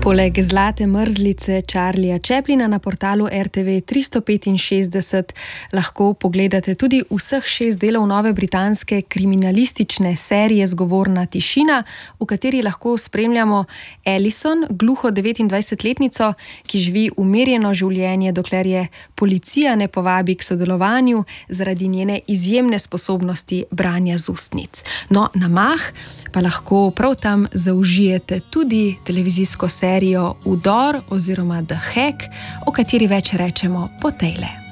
Poleg Zlate mrzlice Charlieja Chaplina na portalu RTV 365 lahko pogledate tudi vseh 6 delov nove britanske kriminalistične serije Zgovorna tišina, v kateri lahko spremljamo Alison, gluho 29-letnico, ki živi umirjeno življenje, dokler je policija ne povabi k sodelovanju zaradi njene izjemne sposobnosti branja z ustnic. No, na mah pa lahko prav tam zaužijete tudi televizijsko serijo Vdor oziroma The Hack, o kateri več rečemo po tejle.